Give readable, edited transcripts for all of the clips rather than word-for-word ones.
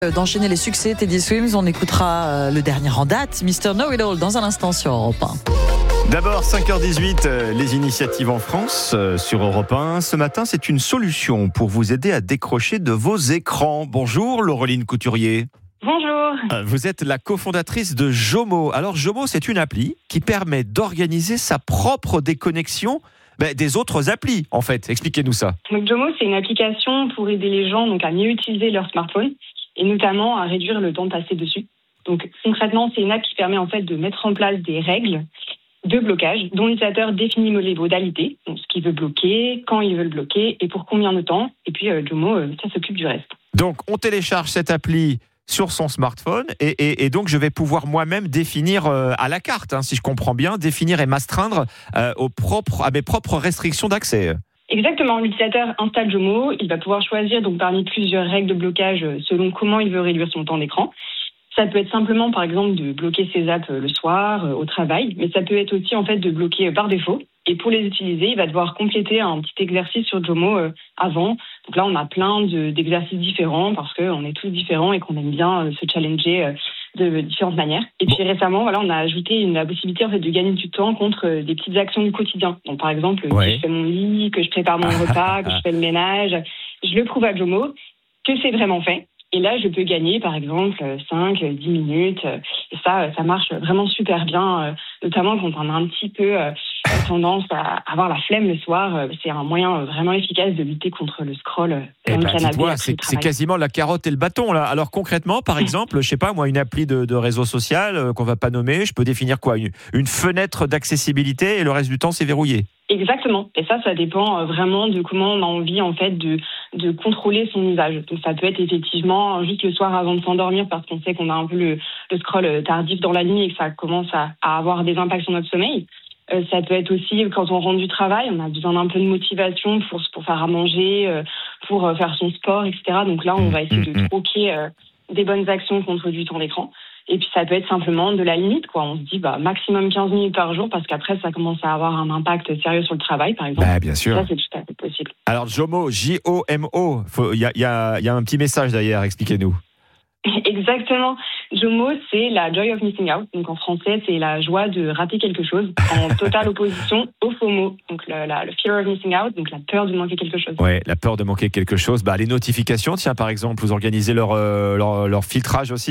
D'enchaîner les succès Teddy Swims, on écoutera le dernier en date, Mr. Know It All, dans un instant sur Europe 1. D'abord, 5h18, les initiatives en France sur Europe 1. Ce matin, c'est une solution pour vous aider à décrocher de vos écrans. Bonjour Laureline Couturier. Bonjour. Vous êtes la cofondatrice de Jomo. Alors Jomo, c'est une appli qui permet d'organiser sa propre déconnexion des autres applis, en fait. Expliquez-nous ça. Donc Jomo, c'est une application pour aider les gens à mieux utiliser leur smartphone et notamment à réduire le temps passé dessus. Donc concrètement, c'est une app qui permet en fait de mettre en place des règles de blocage dont l'utilisateur définit les modalités, donc ce qu'il veut bloquer, quand il veut le bloquer et pour combien de temps. Et puis Jomo, ça s'occupe du reste. Donc on télécharge cette appli sur son smartphone et donc je vais pouvoir moi-même définir à la carte, si je comprends bien, définir et m'astreindre à mes propres restrictions d'accès. Exactement, l'utilisateur installe Jomo, il va pouvoir choisir donc parmi plusieurs règles de blocage selon comment il veut réduire son temps d'écran. Ça peut être simplement par exemple de bloquer ses apps le soir, au travail, mais ça peut être aussi en fait de bloquer par défaut. Et pour les utiliser, il va devoir compléter un petit exercice sur Jomo avant. Donc là, on a plein d'exercices différents parce qu'on est tous différents et qu'on aime bien se challenger de différentes manières. Et puis récemment, on a ajouté la possibilité en fait de gagner du temps contre des petites actions du quotidien. Donc par exemple, que je fais mon lit, que je prépare mon repas, que je fais le ménage, je le prouve à Jomo que c'est vraiment fait. Et là, je peux gagner, par exemple, 5-10 minutes. Et ça marche vraiment super bien, notamment quand on a un petit peu tendance à avoir la flemme le soir. C'est un moyen vraiment efficace de lutter contre le scroll dans le canapé. C'est quasiment la carotte et le bâton, là. Alors concrètement, par exemple, je sais pas, moi, une appli de réseau social qu'on va pas nommer, je peux définir quoi ? Une fenêtre d'accessibilité et le reste du temps, c'est verrouillé. Exactement. Et ça dépend vraiment de comment on a envie en fait de contrôler son usage. Donc ça peut être effectivement juste le soir avant de s'endormir parce qu'on sait qu'on a un peu le scroll tardif dans la nuit et que ça commence à avoir des impacts sur notre sommeil. Ça peut être aussi quand on rentre du travail, on a besoin d'un peu de motivation pour faire à manger, pour faire son sport, etc. Donc là, on va essayer de troquer des bonnes actions contre du temps d'écran. Et puis ça peut être simplement de la limite, quoi. On se dit maximum 15 minutes par jour parce qu'après ça commence à avoir un impact sérieux sur le travail, par exemple. Bien sûr. Ça c'est tout à fait possible. Alors Jomo, J-O-M-O, il y a un petit message derrière, expliquez-nous. Exactement. Jomo, c'est la joy of missing out. Donc en français, c'est la joie de rater quelque chose, en totale opposition au FOMO. Donc le fear of missing out, donc la peur de manquer quelque chose. Ouais, la peur de manquer quelque chose. Les notifications, tiens, par exemple, vous organisez leur filtrage aussi ?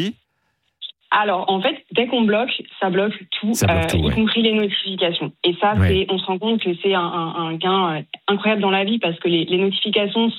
Alors, en fait, dès qu'on bloque, ça bloque tout, y compris les notifications. Et ça, on se rend compte que c'est un gain incroyable dans la vie parce que les notifications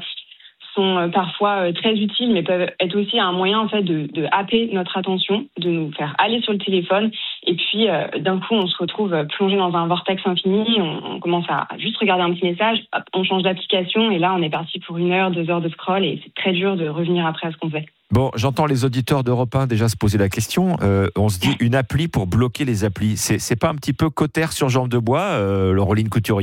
sont parfois très utiles, mais peuvent être aussi un moyen en fait de happer notre attention, de nous faire aller sur le téléphone. Et puis, d'un coup, on se retrouve plongé dans un vortex infini. On commence à juste regarder un petit message, hop, on change d'application et là, on est parti pour 1 heure, 2 heures de scroll et c'est très dur de revenir après à ce qu'on fait. Bon, j'entends les auditeurs d'Europe 1 déjà se poser la question. On se dit une appli pour bloquer les applis. C'est pas un petit peu Cotère sur jambe de bois, Laureline Couturier ?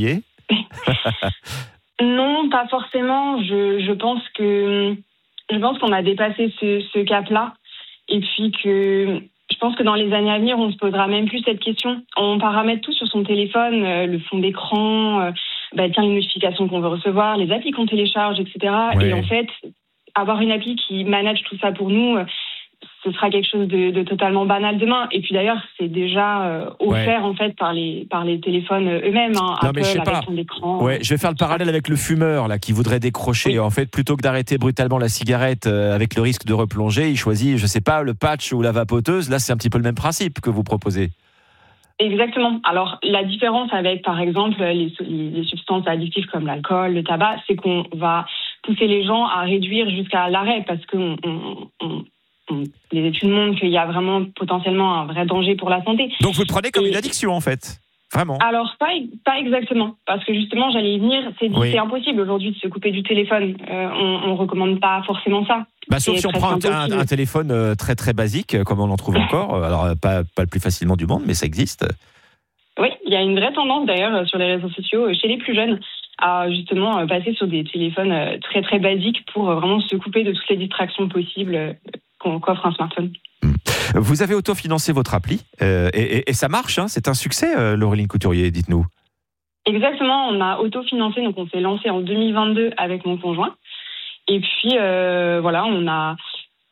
Non, pas forcément. Je pense qu'on a dépassé ce cap-là. Et puis que je pense que dans les années à venir, on se posera même plus cette question. On paramètre tout sur son téléphone, le fond d'écran, les notifications qu'on veut recevoir, les applis qu'on télécharge, etc. Ouais. Et en fait, avoir une appli qui manage tout ça pour nous, ce sera quelque chose de totalement banal demain. Et puis d'ailleurs, c'est déjà offert en fait par les téléphones eux-mêmes. Apple, avec son écran. Ouais, je vais faire le parallèle avec le fumeur là qui voudrait décrocher. Oui. En fait, plutôt que d'arrêter brutalement la cigarette avec le risque de replonger, il choisit, je sais pas, le patch ou la vapoteuse. Là, c'est un petit peu le même principe que vous proposez. Exactement. Alors, la différence avec, par exemple, les substances addictives comme l'alcool, le tabac, c'est qu'on va pousser les gens à réduire jusqu'à l'arrêt parce que les études montrent qu'il y a vraiment potentiellement un vrai danger pour la santé. Donc vous le prenez comme une addiction en fait, vraiment ? Alors pas exactement, parce que justement j'allais y venir, c'est impossible aujourd'hui de se couper du téléphone. On recommande pas forcément ça. Sauf si on prend un téléphone très très basique, comme on en trouve encore. Alors pas le plus facilement du monde, mais ça existe. Oui, il y a une vraie tendance d'ailleurs sur les réseaux sociaux chez les plus jeunes à justement passer sur des téléphones très très basiques pour vraiment se couper de toutes les distractions possibles qu'offre un smartphone. Vous avez autofinancé votre appli et ça marche, c'est un succès, Laureline Couturier, dites-nous. Exactement, on a autofinancé, donc on s'est lancé en 2022 avec mon conjoint. Et puis on a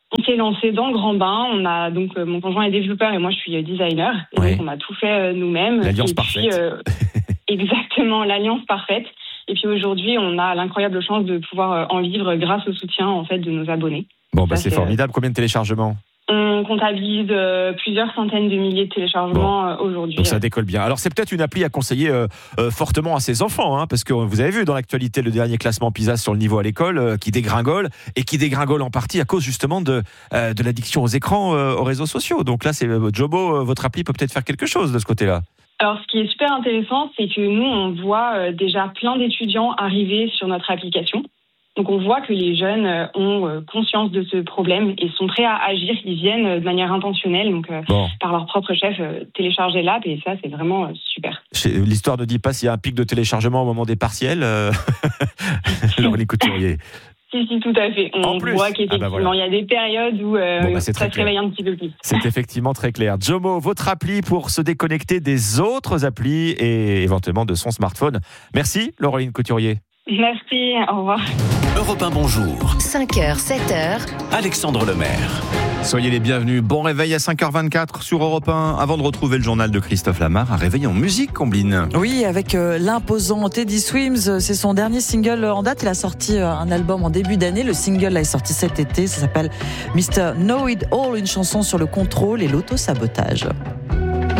On s'est lancé dans le grand bain. On a donc mon conjoint est développeur et moi je suis designer. Et donc on a tout fait nous-mêmes. L'alliance parfaite. Exactement, l'alliance parfaite. Et puis aujourd'hui, on a l'incroyable chance de pouvoir en vivre grâce au soutien en fait de nos abonnés. Bon, c'est formidable. Combien de téléchargements ? On comptabilise plusieurs centaines de milliers de téléchargements aujourd'hui. Donc ça décolle bien. Alors c'est peut-être une appli à conseiller fortement à ses enfants, parce que vous avez vu dans l'actualité le dernier classement PISA sur le niveau à l'école qui dégringole en partie à cause justement de l'addiction aux écrans, aux réseaux sociaux. Donc là, c'est Jomo, votre appli peut peut-être faire quelque chose de ce côté-là. Alors, ce qui est super intéressant, c'est que nous, on voit déjà plein d'étudiants arriver sur notre application. Donc, on voit que les jeunes ont conscience de ce problème et sont prêts à agir. Ils viennent de manière intentionnelle, donc par leur propre chef, télécharger l'app. Et ça, c'est vraiment super. L'histoire ne dit pas s'il y a un pic de téléchargement au moment des partiels. Laureline Couturier. Si, tout à fait. On voit qu'effectivement, il y a des périodes où ça se réveille un petit peu plus. C'est effectivement très clair. Jomo, votre appli pour se déconnecter des autres applis et éventuellement de son smartphone. Merci, Laureline Couturier. Merci, au revoir. Europe 1, bonjour. 5h, 7h. Alexandre Lemaire. Soyez les bienvenus. Bon réveil à 5h24 sur Europe 1. Avant de retrouver le journal de Christophe Lamar, un réveil en musique, Combline. Oui, avec l'imposant Teddy Swims. C'est son dernier single en date. Il a sorti un album en début d'année. Le single là, est sorti cet été. Ça s'appelle Mr. Know It All, une chanson sur le contrôle et l'autosabotage.